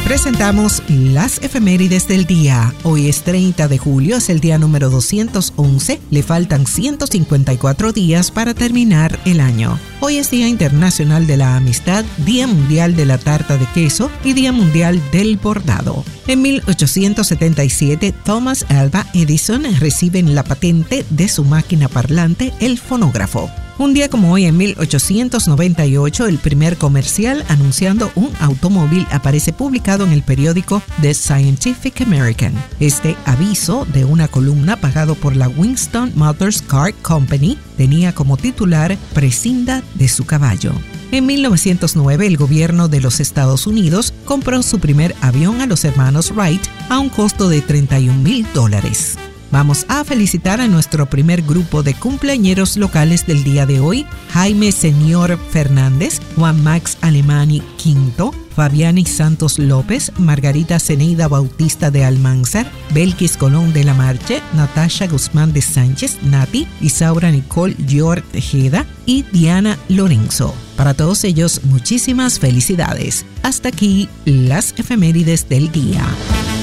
Presentamos las efemérides del día. Hoy es 30 de julio, es el día número 211. Le faltan 154 días para terminar el año. Hoy es Día Internacional de la Amistad, Día Mundial de la Tarta de Queso y Día Mundial del Bordado. En 1877, Thomas Alva Edison recibe la patente de su máquina parlante, el fonógrafo. Un día como hoy, en 1898, el primer comercial anunciando un automóvil aparece publicado en el periódico The Scientific American. Este aviso de una columna pagado por la Winston Motors Car Company tenía como titular "Prescinda de su caballo". En 1909, el gobierno de los Estados Unidos compró su primer avión a los hermanos Wright a un costo de $31,000. Vamos a felicitar a nuestro primer grupo de cumpleañeros locales del día de hoy: Jaime Señor Fernández, Juan Max Alemani Quinto, Fabiani Santos López, Margarita Zeneida Bautista de Almanzar, Belkis Colón de la Marche, Natasha Guzmán de Sánchez, Nati, Isaura Nicole Yor Tejeda y Diana Lorenzo. Para todos ellos, muchísimas felicidades. Hasta aquí las efemérides del día.